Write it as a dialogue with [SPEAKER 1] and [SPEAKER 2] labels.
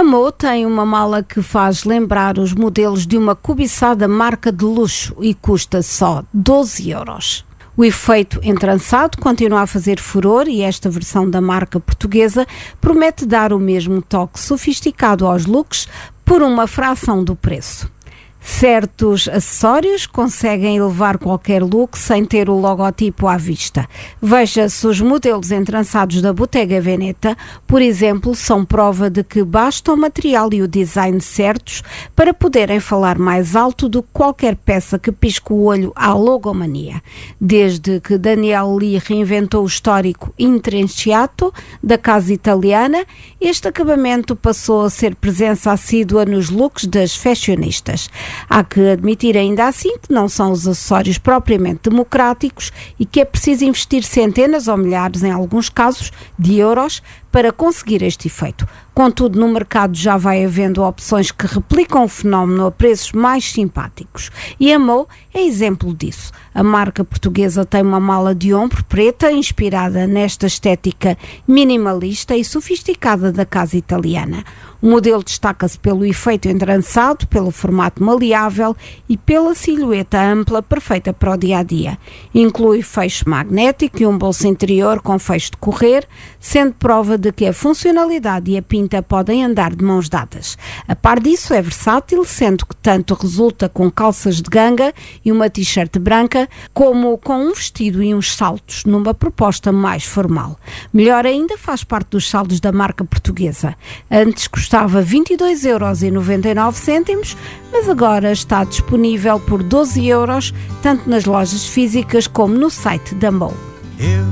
[SPEAKER 1] A Mo tem uma mala que faz lembrar os modelos de uma cobiçada marca de luxo e custa só 12 euros. O efeito entrançado continua a fazer furor e esta versão da marca portuguesa promete dar o mesmo toque sofisticado aos looks por uma fração do preço. Certos acessórios conseguem elevar qualquer look sem ter o logotipo à vista. Veja-se os modelos entrançados da Bottega Veneta, por exemplo, são prova de que basta o material e o design certos para poderem falar mais alto do que qualquer peça que pisque o olho à logomania. Desde que Daniel Lee reinventou o histórico Intrecciato da casa italiana, este acabamento passou a ser presença assídua nos looks das fashionistas. Há que admitir ainda assim que não são os acessórios propriamente democráticos e que é preciso investir centenas ou milhares, em alguns casos, de euros para conseguir este efeito. Contudo, no mercado já vai havendo opções que replicam o fenómeno a preços mais simpáticos. E a Mo é exemplo disso. A marca portuguesa tem uma mala de ombro preta inspirada nesta estética minimalista e sofisticada da casa italiana. O modelo destaca-se pelo efeito entrançado, pelo formato maleável e pela silhueta ampla perfeita para o dia-a-dia. Inclui fecho magnético e um bolso interior com fecho de correr, sendo prova de que a funcionalidade e a pinta podem andar de mãos dadas. A par disso, é versátil, sendo que tanto resulta com calças de ganga e uma t-shirt branca, como com um vestido e uns saltos, numa proposta mais formal. Melhor ainda, faz parte dos saldos da marca portuguesa. Antes custava 22,99 €, mas agora está disponível por 12 euros, tanto nas lojas físicas como no site da Mo.